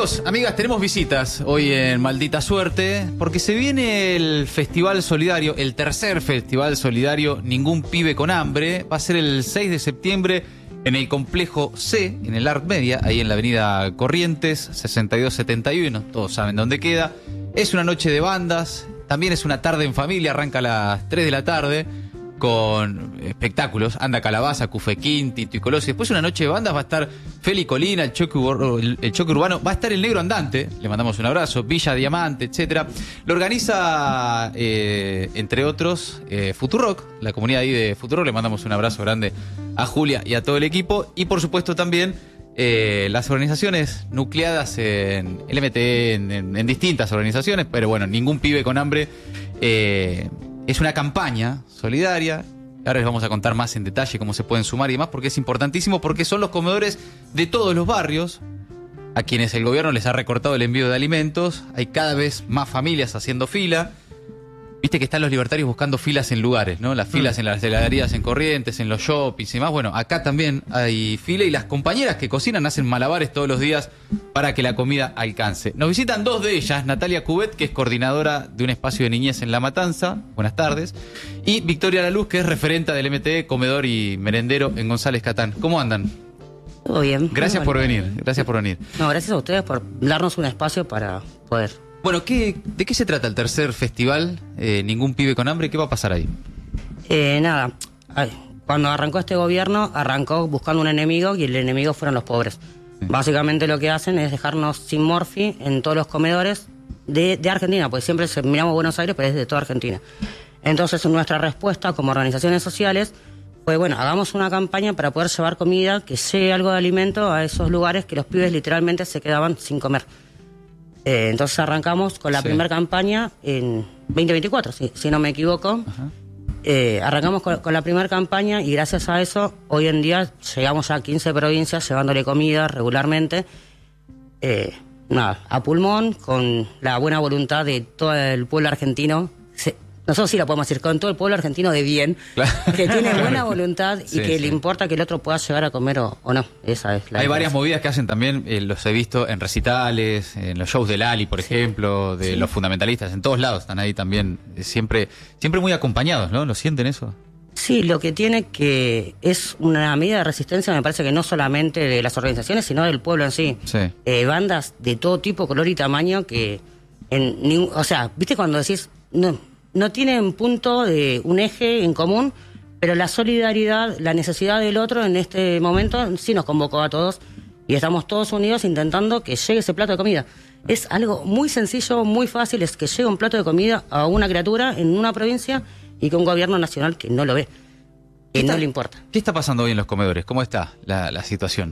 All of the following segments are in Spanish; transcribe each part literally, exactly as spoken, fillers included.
Amigos, amigas, tenemos visitas hoy en Maldita Suerte, porque se viene el Festival Solidario, el tercer Festival Solidario Ningún Pibe con Hambre. Va a ser el seis de septiembre en el Complejo C, en el Art Media, ahí en la avenida Corrientes, sesenta y dos setenta y uno, todos saben dónde queda. Es una noche de bandas, también es una tarde en familia, arranca a las tres de la tarde, con espectáculos, Anda Calabaza, Cufequín, Tito y Colossi. Después una noche de bandas va a estar Feli Colina, el choque, el, el choque urbano, va a estar el Negro Andante, le mandamos un abrazo, Villa Diamante, etcétera. Lo organiza, eh, entre otros, eh, Futurock, la comunidad ahí de Futurock. Le mandamos un abrazo grande a Julia y a todo el equipo. Y por supuesto también eh, las organizaciones nucleadas en L M T, en, en, en distintas organizaciones, pero bueno, Ningún Pibe con Hambre. Eh, Es una campaña solidaria. Ahora les vamos a contar más en detalle cómo se pueden sumar y demás, porque es importantísimo, porque son los comedores de todos los barrios a quienes el gobierno les ha recortado el envío de alimentos. Hay cada vez más familias haciendo fila. Viste que están los libertarios buscando filas en lugares, ¿no? Las filas mm. en las heladerías en Corrientes, en los shoppings y más. Bueno, acá también hay fila y las compañeras que cocinan hacen malabares todos los días para que la comida alcance. Nos visitan dos de ellas, Natalia Cubet, que es coordinadora de un espacio de niñez en La Matanza. Buenas tardes. Y Victoria Laluz, que es referenta del M T E, comedor y merendero en González Catán. ¿Cómo andan? Todo bien. Gracias por venir, gracias por venir. No, gracias a ustedes por darnos un espacio para poder... Bueno, ¿qué, ¿de qué se trata el tercer festival eh, Ningún Pibe con Hambre? ¿Qué va a pasar ahí? Eh, nada, ay, cuando arrancó este gobierno, arrancó buscando un enemigo y el enemigo fueron los pobres. Sí. Básicamente lo que hacen es dejarnos sin morfi en todos los comedores de, de Argentina, porque siempre miramos Buenos Aires, pero es de toda Argentina. Entonces nuestra respuesta como organizaciones sociales fue, bueno, hagamos una campaña para poder llevar comida, que llegue algo de alimento a esos lugares que los pibes literalmente se quedaban sin comer. Eh, entonces arrancamos con la sí. primera campaña en veinte veinticuatro, si, si no me equivoco. Eh, arrancamos con, con la primera campaña y gracias a eso hoy en día llegamos a quince provincias llevándole comida regularmente. Eh, nada, a pulmón, con la buena voluntad de todo el pueblo argentino. Se, nosotros sí lo podemos decir, con todo el pueblo argentino de bien, claro. que tiene buena voluntad y sí, que sí. le importa que el otro pueda llegar a comer o, o no. Esa es la Hay varias movidas que hacen también, eh, los he visto en recitales, en los shows de Lali, por sí. ejemplo, de sí. los fundamentalistas, en todos lados están ahí también, eh, siempre, siempre muy acompañados, ¿no? ¿Lo sienten eso? Sí, lo que tiene que es una medida de resistencia, me parece que no solamente de las organizaciones, sino del pueblo en sí. sí. Eh, bandas de todo tipo, color y tamaño que, en ningún, o sea, ¿viste cuando decís... no No tienen punto de un eje en común, pero la solidaridad, la necesidad del otro en este momento sí nos convocó a todos y estamos todos unidos intentando que llegue ese plato de comida. Es algo muy sencillo, muy fácil, es que llegue un plato de comida a una criatura en una provincia y que un gobierno nacional que no lo ve, que no le importa. ¿Qué está pasando hoy en los comedores? ¿Cómo está la, la situación?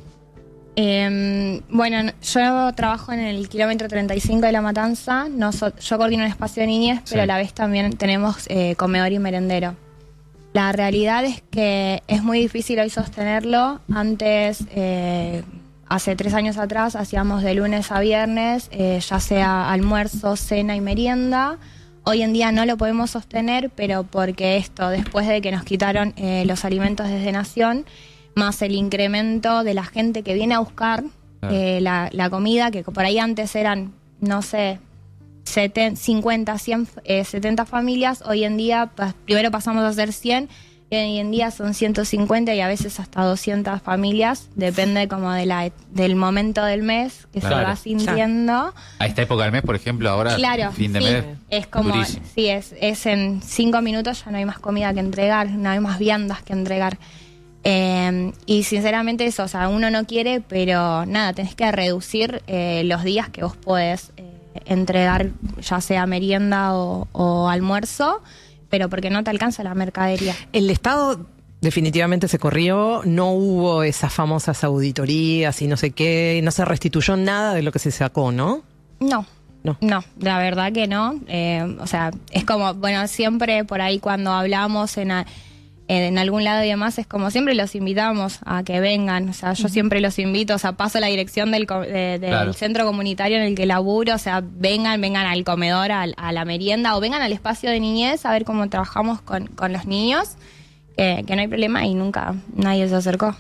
Eh, bueno, yo trabajo en el kilómetro treinta y cinco de La Matanza. No so, yo coordino un espacio de niñez, pero sí. a la vez también tenemos eh, comedor y merendero. La realidad es que es muy difícil hoy sostenerlo. Antes, eh, hace tres años atrás, hacíamos de lunes a viernes, eh, ya sea almuerzo, cena y merienda. Hoy en día no lo podemos sostener, pero porque esto, después de que nos quitaron eh, los alimentos desde Nación, más el incremento de la gente que viene a buscar claro. eh, la, la comida, que por ahí antes eran, no sé, setenta, cincuenta, cien, eh, setenta familias, hoy en día pa, primero pasamos a ser cien, y hoy en día son ciento cincuenta y a veces hasta doscientas familias, depende como de la, del momento del mes que claro. se va sintiendo. A esta época del mes, por ejemplo, ahora claro, fin de sí, mes, es como, durísimo. sí, es, es en cinco minutos ya no hay más comida que entregar, no hay más viandas que entregar. Eh, y sinceramente eso, o sea, uno no quiere, pero nada, tenés que reducir eh, los días que vos podés eh, entregar, ya sea merienda o, o almuerzo, pero porque no te alcanza la mercadería. El Estado definitivamente se corrió, no hubo esas famosas auditorías y no sé qué, no se restituyó nada de lo que se sacó, ¿no? No. No. no, la verdad que no. Eh, o sea, es como, bueno, siempre por ahí cuando hablamos en... A, en algún lado y demás, es como siempre los invitamos a que vengan, o sea, yo uh-huh. siempre los invito, o sea, paso la dirección del, de, del claro. centro comunitario en el que laburo, o sea, vengan, vengan al comedor, a, a la merienda, o vengan al espacio de niñez a ver cómo trabajamos con, con los niños, eh, que no hay problema y nunca nadie se acercó.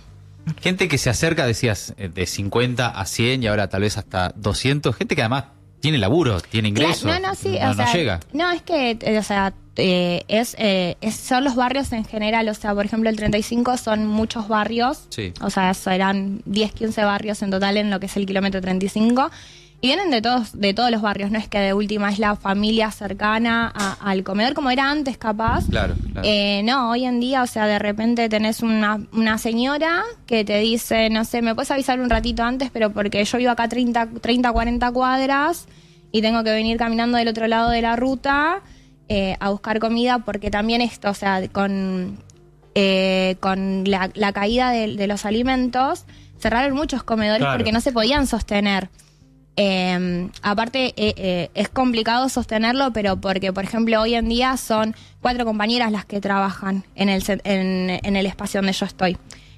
Gente que se acerca, decías, de cincuenta a cien y ahora tal vez hasta doscientos. Gente que además tiene laburo, tiene ingresos. No, no, sí, no, o sea, no llega. No, es que, eh, o sea, eh, es, eh, es, son los barrios en general. O sea, por ejemplo, el treinta y cinco son muchos barrios. Sí. O sea, serán diez, quince barrios en total en lo que es el kilómetro treinta y cinco. Y vienen de todos, de todos los barrios. No es que de última es la familia cercana a, al comedor como era antes, capaz. Claro, claro. Eh, no, hoy en día, o sea, de repente tenés una, una señora que te dice, no sé, me puedes avisar un ratito antes, pero porque yo vivo acá treinta, cuarenta cuadras y tengo que venir caminando del otro lado de la ruta eh, a buscar comida, porque también esto, o sea, con, eh, con la, la caída de, de los alimentos, cerraron muchos comedores Claro. porque no se podían sostener. Eh, aparte eh, eh, es complicado sostenerlo, pero porque por ejemplo hoy en día son cuatro compañeras las que trabajan en el ce- en, en el espacio donde yo estoy,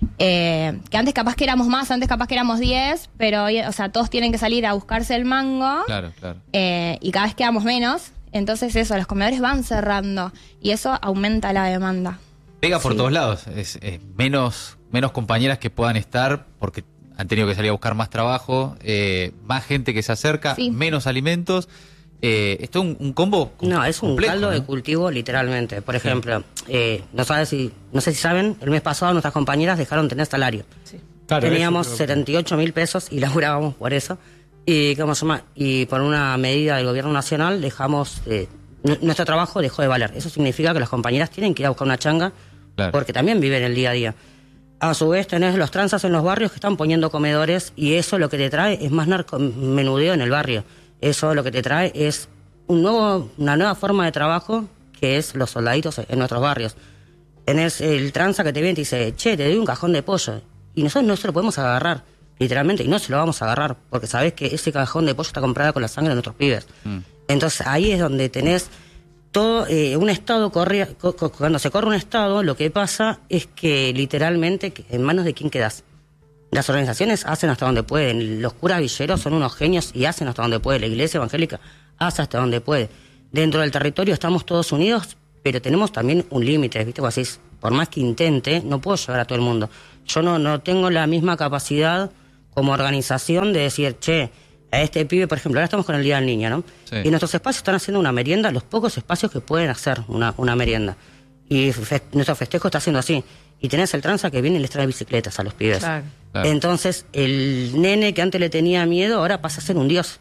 eh, que antes capaz que éramos más, antes capaz que éramos diez, pero hoy, o sea, todos tienen que salir a buscarse el mango. Claro, claro. eh, y cada vez quedamos menos, entonces eso, los comedores van cerrando y eso aumenta la demanda. Pega por Sí. todos lados. Es, es menos, menos compañeras que puedan estar porque han tenido que salir a buscar más trabajo, eh, más gente que se acerca, Sí. menos alimentos. Eh, esto es un, un combo com- No, es un complejo, caldo ¿no? de cultivo literalmente. Por ejemplo, eh, no sabes si, no sé si saben, el mes pasado nuestras compañeras dejaron de tener salario. Claro, Teníamos eso- setenta y ocho mil pesos y laburábamos por eso. Y, ¿cómo se llama? Y por una medida del gobierno nacional dejamos, eh, n- nuestro trabajo dejó de valer. Eso significa que las compañeras tienen que ir a buscar una changa Claro. porque también viven el día a día. A su vez tenés los tranzas en los barrios que están poniendo comedores y eso lo que te trae es más narcomenudeo en el barrio. Eso lo que te trae es un nuevo, una nueva forma de trabajo que es los soldaditos en nuestros barrios. Tenés el tranza que te viene y te dice, che, te doy un cajón de pollo. Y nosotros no se lo podemos agarrar, literalmente, y no se lo vamos a agarrar, porque sabés que ese cajón de pollo está comprado con la sangre de nuestros pibes. Mm. Entonces ahí es donde tenés todo eh, un estado, corre, co- co- cuando se corre un estado, lo que pasa es que literalmente, que ¿en manos de quién quedás? Las organizaciones hacen hasta donde pueden, los curas villeros son unos genios y hacen hasta donde puede, la iglesia evangélica hace hasta donde puede. Dentro del territorio estamos todos unidos, pero tenemos también un límite, ¿viste? Vos decís, por más que intente, no puedo llegar a todo el mundo. Yo no, no tengo la misma capacidad como organización de decir, che, a este pibe, por ejemplo, ahora estamos con el Día del Niño, ¿no? Sí. Y nuestros espacios están haciendo una merienda, los pocos espacios que pueden hacer una, una merienda. Y fe- nuestro festejo está haciendo así. Y tenés el tranza que viene y les trae bicicletas a los pibes. Claro. Claro. Entonces, el nene que antes le tenía miedo, ahora pasa a ser un dios.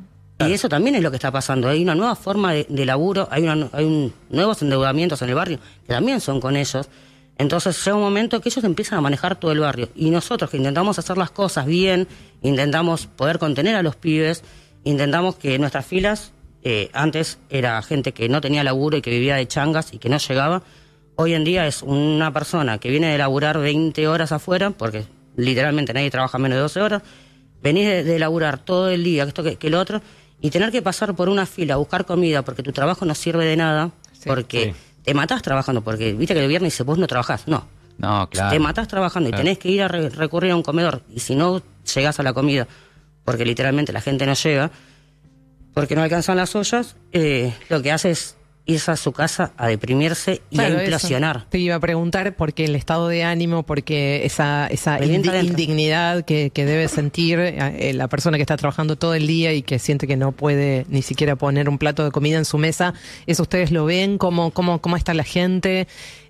Y eso también es lo que está pasando. Hay una nueva forma de, de laburo, hay, una, hay un, nuevos endeudamientos en el barrio, que también son con ellos. Entonces llega un momento que ellos empiezan a manejar todo el barrio. Y nosotros que intentamos hacer las cosas bien, intentamos poder contener a los pibes, intentamos que nuestras filas, eh, antes era gente que no tenía laburo y que vivía de changas y que no llegaba. Hoy en día es una persona que viene de laburar veinte horas afuera, porque literalmente nadie trabaja menos de doce horas, venís de, de laburar todo el día, que esto que, que lo otro, y tener que pasar por una fila a buscar comida porque tu trabajo no sirve de nada, Sí, porque sí. te matás trabajando, porque viste que el viernes dice, vos no trabajás, no. No, claro. Te matás trabajando Claro. y tenés que ir a re- recurrir a un comedor, y si no llegás a la comida, porque literalmente la gente no llega, porque no alcanzan las ollas, eh, lo que hace es irse a su casa a deprimirse y Claro, a eso. implosionar. Te iba a preguntar por qué el estado de ánimo, porque esa, esa Revienta indi- adentro. indignidad que, que debe sentir eh, la persona que está trabajando todo el día y que siente que no puede ni siquiera poner un plato de comida en su mesa. ¿Eso ustedes lo ven? ¿Cómo, cómo, cómo está la gente?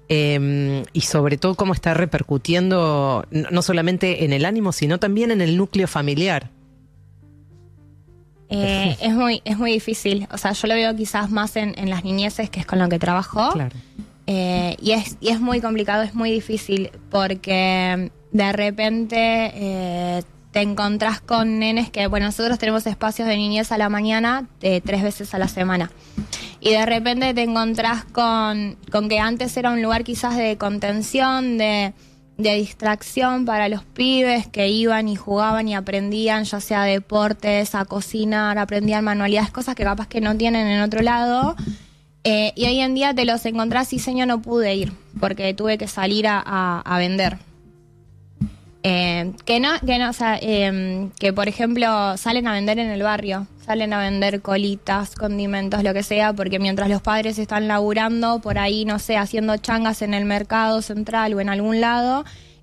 Eh, y sobre todo, ¿cómo está repercutiendo no no solamente en el ánimo, sino también en el núcleo familiar? Eh, es muy es muy difícil. O sea, yo lo veo quizás más en, en las niñeces, que es con lo que trabajo. Claro. Eh, y, es, y es muy complicado, es muy difícil, porque de repente eh, te encontrás con nenes que, bueno, nosotros tenemos espacios de niñez a la mañana eh, tres veces a la semana. Y de repente te encontrás con, con que antes era un lugar quizás de contención, de, de distracción para los pibes que iban y jugaban y aprendían, ya sea deportes, a cocinar, aprendían manualidades, cosas que capaz que no tienen en otro lado. Eh, y hoy en día te los encontrás y señor, no pude ir porque tuve que salir a, a, a vender. Eh, que no, que no, o sea, eh, que por ejemplo salen a vender en el barrio, salen a vender colitas, condimentos, lo que sea, porque mientras los padres están laburando por ahí, no sé, haciendo changas en el mercado central o en algún lado,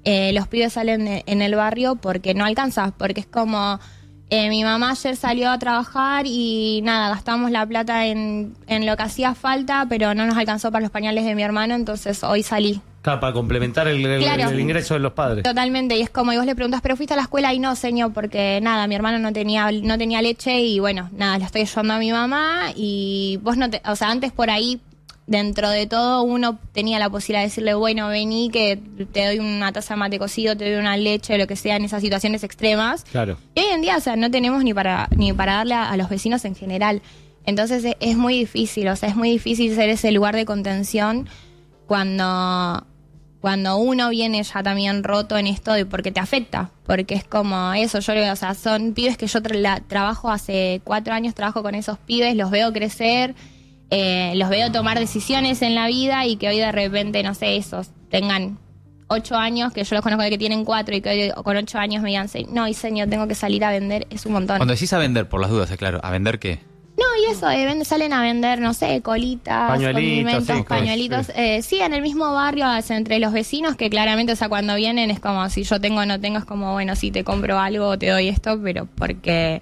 eh, los pibes salen de- en el barrio porque no alcanza, porque es como... Eh, mi mamá ayer salió a trabajar y nada, gastamos la plata en, en lo que hacía falta, pero no nos alcanzó para los pañales de mi hermano, entonces hoy salí. Claro, para complementar el, el- Claro. el ingreso de los padres. Totalmente, y es como, y vos le preguntas, ¿pero fuiste a la escuela? Y no, señor, porque nada, mi hermano no tenía no tenía leche y bueno, nada, le estoy ayudando a mi mamá y vos no te... O sea, antes por ahí, dentro de todo, uno tenía la posibilidad de decirle, bueno, vení que te doy una taza de mate cocido, te doy una leche, lo que sea, en esas situaciones extremas. Claro. Y hoy en día, o sea, no tenemos ni para ni para darle a, a los vecinos en general. Entonces es, es muy difícil, o sea, es muy difícil ser ese lugar de contención cuando, cuando uno viene ya también roto en esto de porque te afecta, porque es como eso, yo le- o sea, son pibes que yo tra- la- trabajo hace cuatro años, trabajo con esos pibes, los veo crecer, eh, los veo tomar decisiones en la vida y que hoy de repente, no sé, esos tengan ocho años, que yo los conozco de que tienen cuatro y que hoy con ocho años me digan, "Sí, no, y señor, tengo que salir a vender", es un montón. Cuando decís a vender, por las dudas, es claro, ¿a vender qué? No, y eso, eh, vende- salen a vender, no sé, colitas, Pañuelitos, condimentos, sí, pañuelitos. sí. Eh, sí, en el mismo barrio, o sea, entre los vecinos, que claramente, o sea, cuando vienen es como, si yo tengo o no tengo, es como, bueno, si te compro algo, te doy esto, pero porque...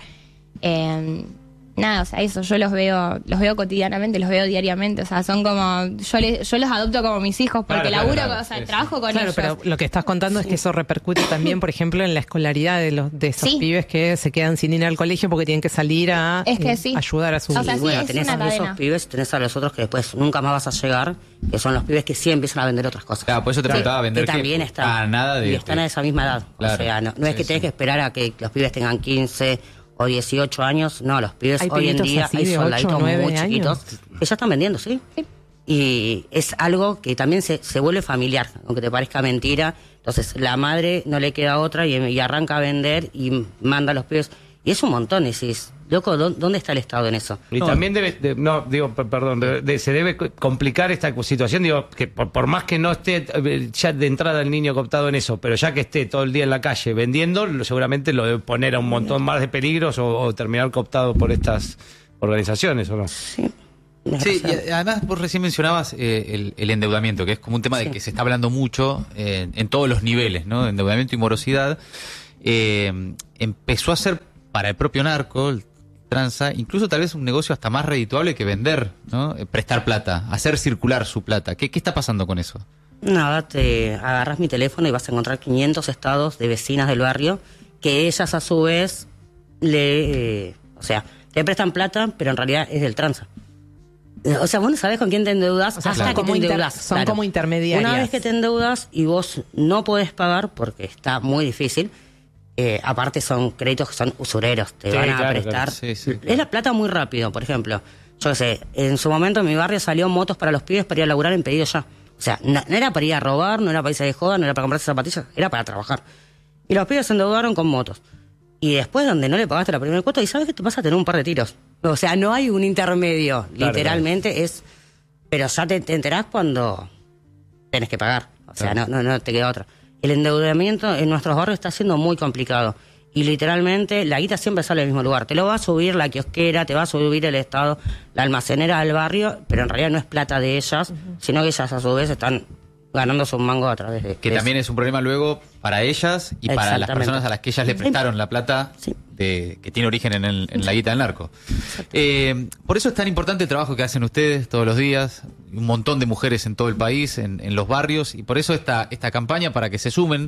eh, nada, o sea, eso, yo los veo los veo cotidianamente, los veo diariamente, o sea, son como... Yo les, yo los adopto como mis hijos, porque Claro, claro, laburo, claro, o sea, sí, sí. trabajo con Claro, ellos. pero lo que estás contando es que eso repercute también, por ejemplo, en la escolaridad de los de esos Sí. pibes que se quedan sin ir al colegio porque tienen que salir a Es que eh, sí. ayudar a su O sea, Y sí, bueno, es tenés una a esos cadena. pibes, tenés a los otros que después nunca más vas a llegar, que son los pibes que sí empiezan a vender otras cosas. Claro, por eso te preguntaba, ¿vender que qué? también están. Ah, nada de- y están a esa misma edad. Claro. O sea, no, no es Sí, que sí. tenés que esperar a que los pibes tengan quince o dieciocho años. No, los pibes Hay hoy en pibitos día así hay de ocho, soldaditos nueve muy años. chiquitos que ya están vendiendo, ¿sí? Sí. Y es algo que también se, se vuelve familiar, aunque te parezca mentira. Entonces, la madre no le queda otra y, y arranca a vender y manda a los pibes. Y es un montón, y decís, loco, ¿dó- ¿dónde está el Estado en eso? Y No. también debe, de- no, digo, per- perdón, de- de- se debe co- complicar esta situación, digo, que por, por más que no esté eh, ya de entrada el niño cooptado en eso, pero ya que esté todo el día en la calle vendiendo, lo- seguramente lo debe poner a un montón más de peligros o, o terminar cooptado por estas organizaciones, ¿o no? Sí. Sí, y además vos recién mencionabas eh, el, el endeudamiento, que es como un tema de Sí. que se está hablando mucho eh, en todos los niveles, ¿no? Endeudamiento y morosidad. Eh, empezó a ser para el propio narco, el tranza, incluso tal vez un negocio hasta más redituable que vender, ¿no? Eh, prestar plata, hacer circular su plata. ¿Qué, qué está pasando con eso? Nada, te agarras mi teléfono y vas a encontrar quinientos estados de vecinas del barrio que ellas a su vez le, eh, o sea, te prestan plata, pero en realidad es del tranza. O sea, vos no sabés con quién te endeudas O sea, hasta son que como te inter- endeudas. son como intermediarias. Una vez que te endeudas y vos no podés pagar porque está muy difícil, eh, aparte son créditos que son usureros, te Sí, van a claro, prestar. claro. Sí, sí, claro. Es la plata muy rápido, por ejemplo. Yo qué sé, en su momento en mi barrio salió motos para los pibes para ir a laburar en pedido ya. O sea, no, no era para ir a robar, no era para irse de joda, no era para comprarse zapatillas, era para trabajar. Y los pibes se endeudaron con motos. Y después, donde no le pagaste la primera cuota, y sabes que te vas a tener un par de tiros. O sea, no hay un intermedio. Claro, Literalmente es. Pero ya te, te enterás cuando tenés que pagar. O sea, Claro. no, no, no te queda otra. El endeudamiento en nuestros barrios está siendo muy complicado. Y literalmente la guita siempre sale del mismo lugar. Te lo va a subir la kiosquera, te va a subir el Estado, la almacenera del barrio, pero en realidad no es plata de ellas, sino que ellas a su vez están ganándose un mango a través de Que de también es un problema luego para ellas y para las Exactamente. personas a las que ellas le Sí. prestaron la plata Sí. de, que tiene origen en, el- en la guita del narco. Eh, por eso es tan importante el trabajo que hacen ustedes todos los días, un montón de mujeres en todo el país, en, en los barrios, y por eso esta, esta campaña para que se sumen.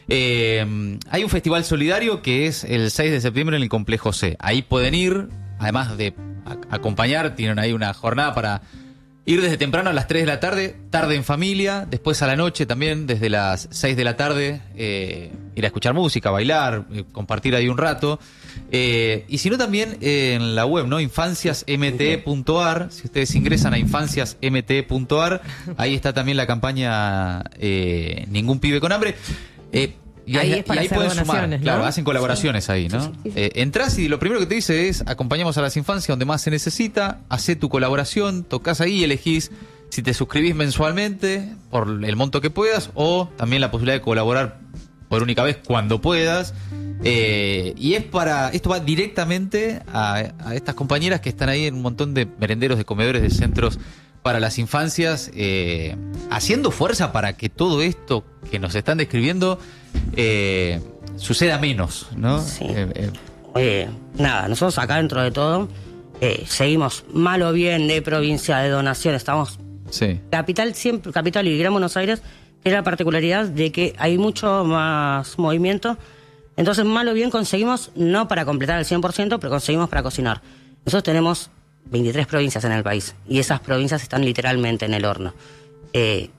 Eh, hay un festival solidario que es el seis de septiembre en el Complejo C. Ahí pueden ir, además de a- acompañar, tienen ahí una jornada para ir desde temprano a las tres de la tarde, tarde en familia, después a la noche también, desde las seis de la tarde, eh, ir a escuchar música, bailar, eh, compartir ahí un rato. Eh, y si no, también eh, en la web, ¿no? infancias m t punto a r. Si ustedes ingresan a infancias m t punto a r, ahí está también la campaña eh, Ningún Pibe con Hambre. Eh, y Ahí ahí, es para y ahí hacer pueden sumar, donaciones, ¿no? claro, hacen colaboraciones ahí, ¿no? sí, sí. Eh, entras y lo primero que te dice es acompañamos a las infancias donde más se necesita, hacé tu colaboración, tocas ahí y elegís si te suscribís mensualmente por el monto que puedas o también la posibilidad de colaborar por única vez cuando puedas. Eh, y es para, esto va directamente a, a estas compañeras que están ahí en un montón de merenderos, de comedores, de centros para las infancias, eh, haciendo fuerza para que todo esto que nos están describiendo eh, suceda menos, ¿no? Sí. Eh, eh, Eh, nada, nosotros acá dentro de todo eh, seguimos mal o bien de provincia, de donación, estamos sí. capital siempre, capital y Gran Buenos Aires, tiene la particularidad de que hay mucho más movimiento, entonces mal o bien conseguimos, no para completar el cien por ciento, pero conseguimos para cocinar. Nosotros tenemos veintitrés provincias en el país y esas provincias están literalmente en el horno. Eh,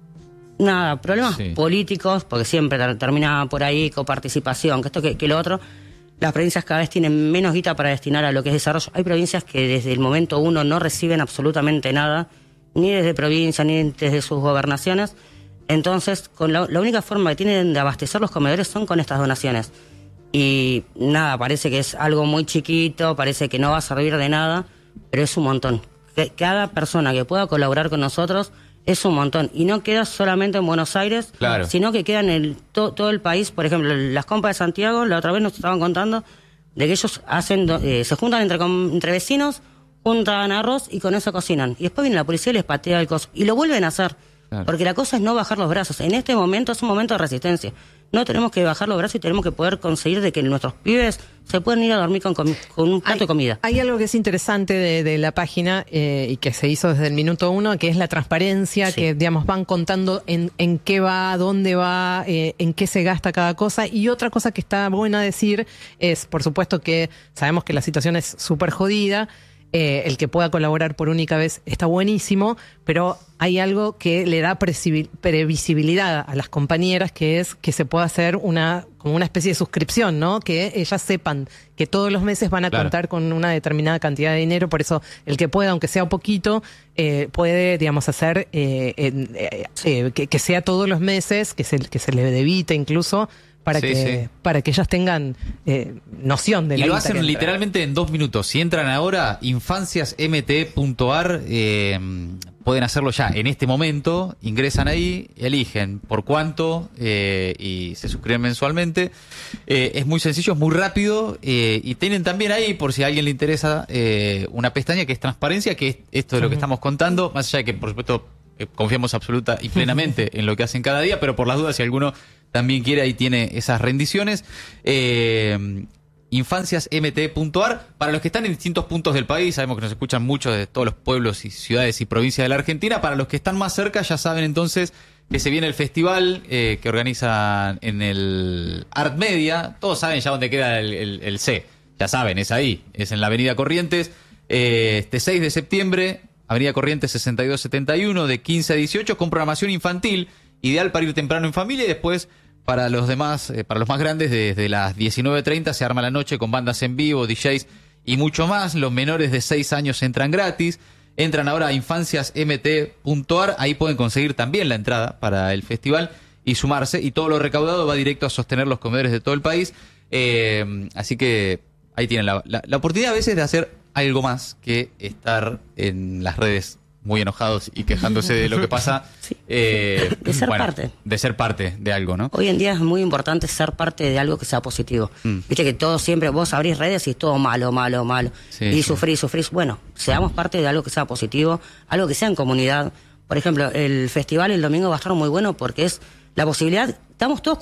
nada, problemas Sí. políticos, porque siempre ter- termina por ahí coparticipación, que esto que, que lo otro. Las provincias cada vez tienen menos guita para destinar a lo que es desarrollo. Hay provincias que desde el momento uno no reciben absolutamente nada, ni desde provincia, ni desde sus gobernaciones. Entonces, con la, la única forma que tienen de abastecer los comedores son con estas donaciones. Y nada, parece que es algo muy chiquito, parece que no va a servir de nada, pero es un montón. Que cada persona que pueda colaborar con nosotros es un montón. Y no queda solamente en Buenos Aires, Claro. sino que queda en el, to, todo el país. Por ejemplo, las compas de Santiago, la otra vez nos estaban contando de que ellos hacen do- eh, se juntan entre, com- entre vecinos, juntan arroz y con eso cocinan. Y después viene la policía y les patea el coso. Y lo vuelven a hacer. Claro. Porque la cosa es no bajar los brazos. En este momento es un momento de resistencia. No tenemos que bajar los brazos y tenemos que poder conseguir de que nuestros pibes se puedan ir a dormir con, comi- con un plato Hay, de comida. hay algo que es interesante de, de la página eh, y que se hizo desde el minuto uno, que es la transparencia, Sí. que digamos van contando en, en qué va, dónde va, eh, en qué se gasta cada cosa. Y otra cosa que está buena decir es, por supuesto que sabemos que la situación es súper jodida, eh, el que pueda colaborar por única vez está buenísimo, pero hay algo que le da presivi- previsibilidad a las compañeras, que es que se pueda hacer una como una especie de suscripción, ¿no? Que ellas sepan que todos los meses van a Claro. contar con una determinada cantidad de dinero, por eso el que pueda, aunque sea poquito, eh, puede, digamos, hacer eh, en- eh, eh, que, que sea todos los meses, que se, que se le debite incluso, para, Sí, que, sí. para que ellas tengan eh, noción de Y la lo guita que hacen entra. literalmente en dos minutos. Si entran ahora, infancias m t punto a r, eh, pueden hacerlo ya en este momento. Ingresan ahí, eligen por cuánto eh, y se suscriben mensualmente. Eh, es muy sencillo, es muy rápido. Eh, y tienen también ahí, por si a alguien le interesa, eh, una pestaña que es transparencia, que es esto de lo que estamos contando. Más allá de que, por supuesto, eh, confiamos absoluta y plenamente en lo que hacen cada día, pero por las dudas, si alguno también quiere, ahí tiene esas rendiciones. Eh, infancias m t punto a r. Para los que están en distintos puntos del país, sabemos que nos escuchan muchos de todos los pueblos y ciudades y provincias de la Argentina. Para los que están más cerca, ya saben entonces que se viene el festival eh, que organizan en el Art Media. Todos saben ya dónde queda el, el- el C. Ya saben, es ahí. Es en la Avenida Corrientes. Eh, este seis de septiembre, Avenida Corrientes sesenta y dos setenta y uno, de quince a dieciocho, con programación infantil, ideal para ir temprano en familia, y después para los demás, eh, para los más grandes, desde las diecinueve treinta se arma la noche con bandas en vivo, D Js y mucho más. Los menores de seis años entran gratis. Entran ahora a infancias m t punto a r, ahí pueden conseguir también la entrada para el festival y sumarse, y todo lo recaudado va directo a sostener los comedores de todo el país. Eh, así que ahí tienen la, la, la oportunidad a veces de hacer algo más que estar en las redes muy enojados y quejándose de lo que pasa. Sí. eh, De ser parte. De ser parte de algo, ¿no? Hoy en día es muy importante ser parte de algo que sea positivo. Mm. Viste que todo siempre, vos abrís redes y es todo malo, malo, malo. Sí, y sí. sufrís, sufrís. Bueno, seamos parte de algo que sea positivo, algo que sea en comunidad. Por ejemplo, el festival el domingo va a estar muy bueno porque es la posibilidad, estamos todos